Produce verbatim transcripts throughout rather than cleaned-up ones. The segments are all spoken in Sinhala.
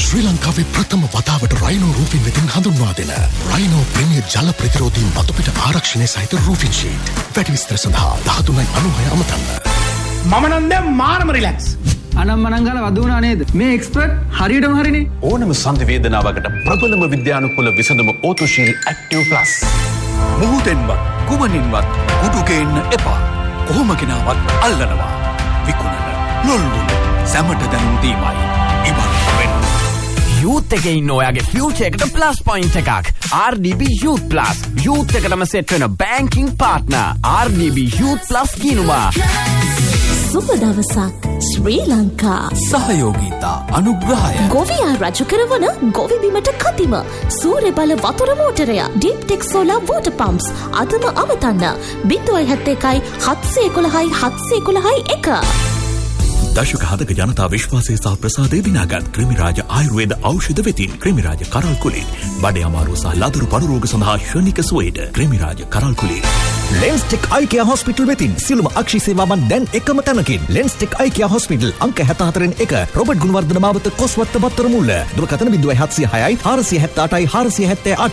ශ්‍රී ලංකාවේ ප්‍රථම වතාවට රයිනෝ රූෆින් වෙතින් හඳුන්වා දෙන රයිනෝ ප්‍රීමියර් ජල ප්‍රතිරෝධී මතුපිට ආරක්ෂණය සහිත රූෆින් ෂීට්. වැඩි විස්තර සඳහා දහතුනයි අනූහය අමතන්න. මම නම් දැන් මාරම රිලැක්ස්. අනම් මනම් ගාලා වදුණා නේද? මේ එක්ස්පර්ට් හරියටම හරිනේ. ඕනම සංධි වේදනාවකට ප්‍රබලම විද්‍යානුකූල විසඳුම ඕතුශීල් ඇක්ටිව් ප්ලස්. මුහුදෙන්වත් කුමනින්වත් කුඩු ගේන්න එපා. කොහොම කෙනාවත් අල්ලනවා. විකුණන ලොල්ලු සැමට දැනුම් දීමයි. ඉබන් වෙන්න. යූත් එකේ ඉන්න ඔයාගේ ෆියුචර් එකට ප්ලස් පොයින්ට් එකක්. ආර් ඩී බී Youth Plus. යූත් එකටම සෙට් වෙන බැංකින් පාර්ට්නර්. ආර් ඩී බී Youth Plus කියනවා. සුබ දවසක් ශ්‍රී ලංකා. සහයෝගීතා අනුග්‍රහය. ගොවියා රජ කරවන ගොවි බිමට කතිම සූර්ය බල වතුර මෝටරය ඩීප් ටෙක් සෝලාර් වෝටර් පම්ප්ස් අදම අවතන්න බිංදුවයි හැත්තෑ එකයි හත්සිය එකොළහයි හත්සිය එකොළහයි එක. දශක හදක ජනතා විශ්වාසය සහ ප්‍රසාදය දිනාගත් ක්‍රිමිරාජ ආයුර්වේද ඖෂධ වෙතින් ක්‍රිමිරාජ කරල් කුලී බඩේ අමාරුව සහ ලදරු පඩු රෝග සඳහා ශනික සුවයට ක්‍රිමිරාජ කරල් කුලී. ලෙන්ස්ටෙක් අයිකියා හොස්පිටල් වෙතින් සියලුම අක්ෂි සේවාවන් දැන් එකම තැනකින්. ලෙන්ස්ටෙක් අයිකියා හොස්පිටල් අංක හැත්තෑ හතරෙන් එක රොබර්ට් ගුණවර්ධන මාවත කොස්වත්ත බත්තර මුල්ල. දුරකථන බිංදුවයි හත්සිය හයයි හාරසිය හැත්තෑ අටයි හාරසිය හැත්තෑ අට.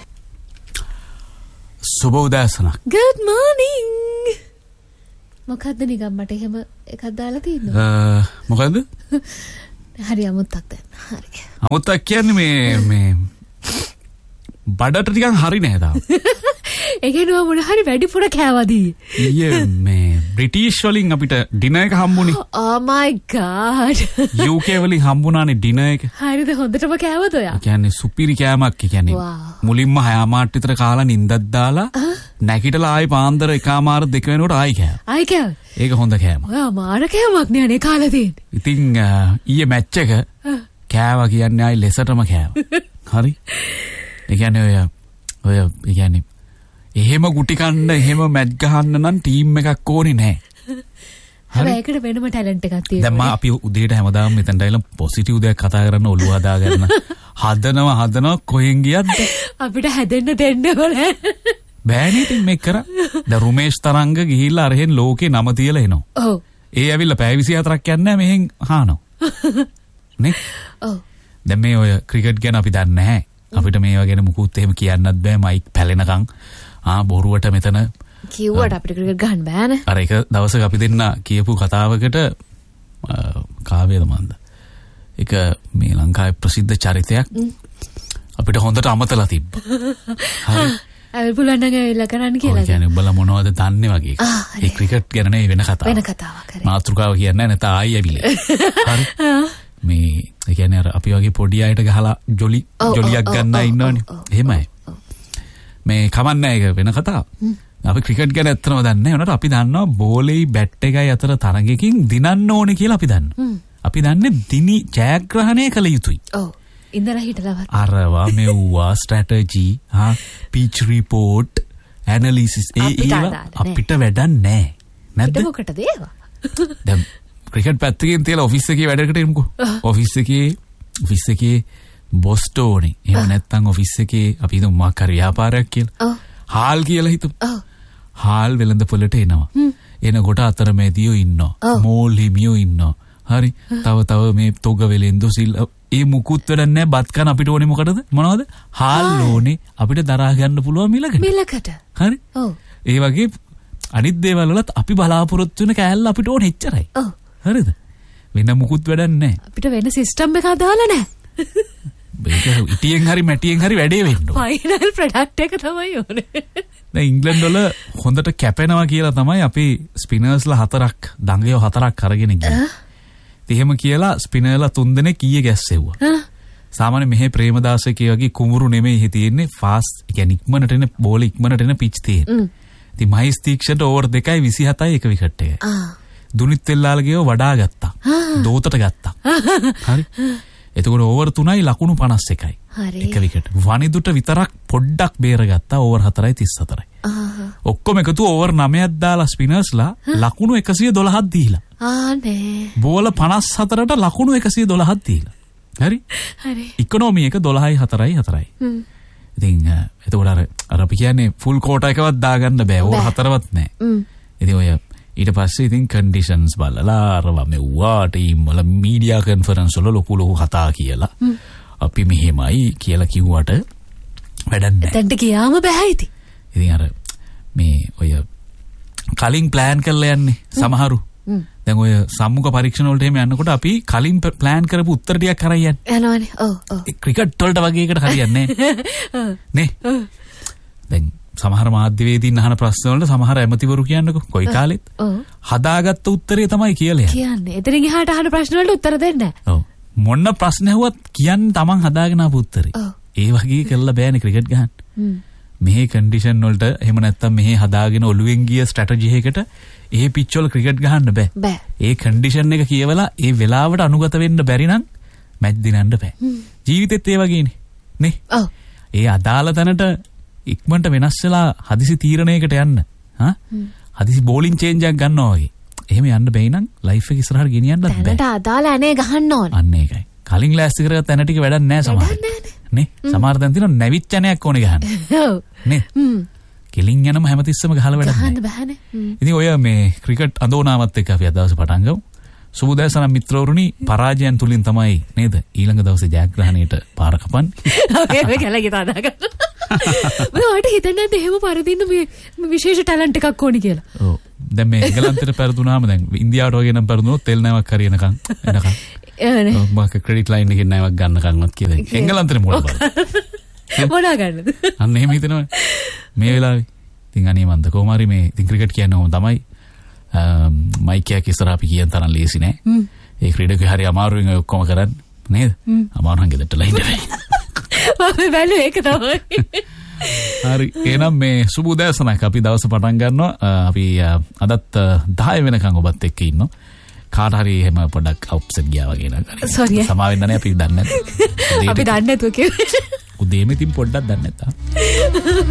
සුබ උදෑසනක්. good morning. මොකද්ද නිකන් මට එහෙම එකක් දාලා තියෙනවා. මොකද්ද? හරි අමුත්තක් දැන්. හරි. අමුත්තක් කියන්නේ මේ මේ බඩට ටිකක් හරි නෑ තාම. ඒ කියන්නේ මොන හරි වැඩිපුර කෑවදී. ඊයේ මේ බ්‍රිටිෂ් වලින් අපිට ඩිනර් එක හම්බුනේ. oh my god. යූ කේ වලින් හම්බුණානේ ඩිනර් එක. හරිද හොඳටම කෑවද ඔයා? ඒ කියන්නේ සුපිරි කෑමක්. ඒ කියන්නේ මුලින්ම හයමාට විතර කාලා නිින්දක් දාලා නැගිටලා ආයි පාන්දර එකමාර දෙක වෙනකොට ආයි කෑවා. ආයි කෑවා. ඒක හොඳ කෑමක්. ඔයා මාර කෑමක් නේ අනේ කාලා තියෙන්නේ. ඉතින් ඊයේ මැච් එක කෑවා කියන්නේ ආයි ලෙසටම කෑවා. හරි. ඒ කියන්නේ ඔය ඔය ඒ කියන්නේ එහෙම ගුටි කන්න එහෙම මැච් ගහන්න නම් ටීම් එකක් ඕනේ නැහැ. හරි. ඒකට වෙනම ටැලන්ට් එකක් තියෙනවා. දැන් මම අපි උදේට හැමදාම මෙතනට ඇවිල්ලා පොසිටිව් දෙයක් කතා කරන්න ඔළුව හදා ගන්න. හදනවා හදනවා කොහෙන් ගියත් අපිට හැදෙන්න දෙන්න ඕනේ. බෑනේ ඉතින් මේක කරා. දැන් රුමේෂ් තරංග ගිහිල්ලා අරහෙන් ලෝකේ නම තියලා එනවා. ඔව්. ඒ ඇවිල්ලා පැය විසි හතරක් යන්නේ මෙහෙන් හානවා. නේ? ඔව්. දැන් මේ ඔය ක්‍රිකට් ගැන අපි දන්නේ නැහැ. අපිට මේවා ගැන මුකුත් එහෙම කියන්නත් බෑ. මයික් පැලෙනකන් ආ බොරුවට මෙතන කිව්වට අපිට ක්‍රිකට් ගහන්න බෑනේ. අර එක දවසක අපි දෙන්න කියපු කතාවකට කාවේද මන්ද? ඒක මේ ලංකාවේ ප්‍රසිද්ධ චරිතයක් අපිට හොඳට අමතලා තිබ්බා. හරි. අය පුළුවන් නම් ඇවිල්ලා කරන්න කියලා. ඔය කියන්නේ උඹලා මොනවද දන්නේ වගේ. ඒ ක්‍රිකට් ගැන නෙවෙයි වෙන කතාවක්. වෙන කතාවක් කරේ. මාතෘකාව කියන්නේ නැත ආයි ඇවිල්ලා. හරි. මේ ඒ කියන්නේ අර අපි වගේ පොඩි අයට ගහලා ජොලි ජොලියක් ගන්න ඉන්නවනේ. එහෙමයි. මේ කමන්නේ ඒක වෙන කතාවක්. අපි ක්‍රිකට් ගැන ඇත්තම දන්නේ නැහැ. උනට අපි දන්නවා බෝලෙයි බැට් එකයි අතර තරගයකින් දිනන්න ඕනේ කියලා අපි දන්නවා. අපි දන්නේ දිනි ජයග්‍රහණය කළ යුතුයි. ඔව්. ඉඳලා හිටලවත්. අරවා මෙව්වා ස්ට්‍රැටජි හා පිච් රිපෝට් ඇනලිසිස් ඒ ඒවා අපිට වැඩක් නැහැ. නැද්ද? මොකටද ඒවා? දැන් ක්‍රිකට් පැත්තකින් තියලා ඔෆිස් එකේ වැඩකට එමුකෝ. ඔෆිස් එකේ ඔෆිස් එකේ බොස් ටෝනේ. එහෙම නැත්නම් ඔෆිස් එකේ අපි හිතමු මොකක් හරි ව්‍යාපාරයක් කියලා. හාල් කියලා හිතමු. හාල් වෙළඳ පොළට එනවා. එනකොට අතරමැදියෝ ඉන්නවා. මෝල් හිමියෝ ඉන්නවා. හරි. තව තව මේ තොග වෙලෙන්දෝ සිල් ඒ මුකුත් වැඩක් නැහැ. බත් කන අපිට ඕනේ මොකටද? මොනවද? හාල් ඕනේ අපිට දරා ගන්න පුළුවන් මිලකට. මිලකට. හරි. ඔව්. ඒ වගේ අනිත් දේවල් වලත් අපි බලාපොරොත්තු වෙන කෑල්ල අපිට ඕනේ එච්චරයි. ඔව්. හරිද? වෙන මුකුත් වැඩක් නැහැ. අපිට වෙන සිස්ටම් එකක් දාලා නැහැ. මේක ඉටියෙන් හරි මැටියෙන් හරි වැඩේ වෙන්න ඕනේ. ෆයිනල් ප්‍රොඩක්ට් එක තමයි ඕනේ. දැන් ඉංග්ලන්ඩ් වල හොඳට කැපෙනවා කියලා තමයි අපි ස්පිනර්ස්ලා හතරක් දඟයෝ හතරක් අරගෙන ගියේ. එහෙම කියලා ස්පිනර්ලා තුන් දෙනෙක් ඊයේ ගැස්සෙව්වා. සාමාන්‍ය මෙහි ප්‍රේමදාසකේ වගේ කුඹුරු නෙමෙයි හි තියෙන්නේ ෆාස්ට් ඒ කියන්නේ ඉක්මනට එන බෝල ඉක්මනට එන පිච් තියෙන. ඉතින් මහේස් තීක්ෂණට ඕවර් දෙකයි විසි හතයි එක විකට් එකයි. දුනිත් එල්ලාලගේව වඩා ගත්තා. දෝතට ගත්තා. හරි. එතකොට ඕවර් තුනයි ලකුණු පනස් එකයි. එක විකට්. වනිදුට විතරක් පොඩ්ඩක් බේරගත්තා ඕවර් හතරයි තිස් හතරයි. ඔක්කොම එකතු ඕවර් නවයක් දාලා ස්පිනර්ස්ලා ලකුණු එකසිය දොළහක් දීලා. ආනේ. බෝල පනස් හතරට ලකුණු එකසිය දොළහක් දීලා. හරි? හරි. ඉකොනොමි එක දොළහයි හතරයි හතරයි. හ්ම්. ඉතින් එතකොට අර අර අපි කියන්නේ ෆුල් කෝටා එකවත් දාගන්න බෑ. ඕවර් හතරවත් නැහැ. හ්ම්. ඉතින් ඔය ඊට පස්සේ ඉතින් කන්ඩිෂන්ස් බලලා අරවා මෙව්වා ටීම් වල මීඩියා කන්ෆරන්ස් වල ලොකු ලොකු කතා කියලා අපි මෙහෙමයි කියලා කිව්වට වැඩක් නැහැ. එතනට ගියාම බෑ ඉතින්. ඉතින් අර මේ ඔය කලින් ප්ලෑන් කරලා යන්නේ සමහරු. දැන් ඔය සම්මුඛ පරීක්ෂණ වලට එහෙම යනකොට අපි කලින් ප්ලෑන් කරපු උත්තර ටිකක් කරා යන්නේ. යනවනේ. ඔව් ඔව්. ක්‍රිකට් වලට වගේ එකට හරියන්නේ නැහැ. නේ? දැන් සමහර මාධ්‍යවේදීන් අහන ප්‍රශ්න වලට සමහර ඇමතිවරු කියන්නකො කොයි කාලෙත් හදාගත්ත උත්තරේ තමයි කියලා කියන්නේ. එතනින් එහාට අහන ප්‍රශ්න වලට උත්තර දෙන්නේ නැහැ. ඔව්. මොන ප්‍රශ්න ඇහුවත් කියන්නේ Taman හදාගෙන ආපු උත්තරේ. ඒ වගේ කරලා බෑනේ ක්‍රිකට් ගහන්න. මෙහි කන්ඩිෂන් වලට එහෙම නැත්තම් මෙහි හදාගෙන ඔලුවෙන් ගිය ස්ට්‍රැටජි එකකට ඒ පිච් වල ක්‍රිකට් ගහන්න බෑ. බෑ. ඒ කන්ඩිෂන් එක කියවලා ඒ වෙලාවට අනුගත වෙන්න බැරි නම් මැච් දිනන්න බෑ. ජීවිතෙත් ඒ වගේනේ. නේ? ඔව්. ඒ අදාළ තැනට ඉක්මනට වෙනස් වෙලා හදිසි තීරණයකට යන්න. හා? හදිසි බෝලින් චේන්ජ් එකක් ගන්නවා වගේ. එහෙම යන්න බැයි නම් ලයිෆ් එක ඉස්සරහට ගෙනියන්නත් බෑ. තැනට අදාළ අනේ ගහන්න ඕන. අන්න ඒකයි. කලින් ලෑස්ති කරගත්ත තැන ටික වැඩක් නැහැ සමහර. නේ? සමහර තැන් තියෙනවා නැවිච්ච අනයක් ඕනේ ගහන්න. ඔව්. නේ? හ්ම්. කෙලින් යනම හැමතිස්සම ගහලා වැඩක් නැහැ. ගහන්න බෑනේ. ඉතින් ඔය මේ ක්‍රිකට් අඳෝනාවත් එක්ක අපි අද දවසේ පටන් ගමු. සුබෝදෑසන මිත්‍රවරුනි පරාජයන් තුලින් තමයි නේද ඊළඟ දවසේ ජයග්‍රහණයට පාර කපන්නේ. ඔය ඔය කැලේ ගිතා දාගන්න. මම ඔයාලට හිතන්නේ නැද්ද එහෙම පරදින්න මේ විශේෂ ටැලන්ට් එකක් ඕනි කියලා. ඔව්. දැන් මේ එංගලන්තයට පෙරදුනාම දැන් ඉන්දියාවට වගේ නම් පෙරදුනොත් තෙල් නැවක් හරියනකම් එනකම්. එවනේ. ඔව් මම ක්‍රෙඩිට් ලයින් එකෙන් නැවක් ගන්නකම්වත් කියලා. එංගලන්තේ මොකද බලන්න. මොනා ගන්නද? අන්න එහෙම හිතනවා. මේ වෙලාවේ ඉතින් අනේ මන්ද කොහොම හරි මේ ඉතින් ක්‍රිකට් කියන්නේ ඕම තමයි. මයික් එකක් ඉස්සරහා අපි කියන තරම් ලේසි නෑ. ඒ ක්‍රීඩකේ හරි අමාරුවෙන් ඔය ඔක්කොම කරන්නේ නේද? අමාරු නම් ගෙදරට ලයින් දෙන්න. මම බැලුවේ ඒක තමයි. හරි එහෙනම් මේ සුබ උදෑසනක් අපි දවස පටන් ගන්නවා. අපි අදත් දහය වෙනකන් ඔබත් එක්ක ඉන්නවා. කාට හරි එහෙම පොඩක් අප්සෙට් ගියා වගේ නේද? සෝරි. සමාවෙන්න නැහැ අපි දන්නේ නැහැ. අපි දන්නේ නැතුව කිව්වේ. උදේම ඉතින් පොඩ්ඩක් දන්නේ නැත්තා.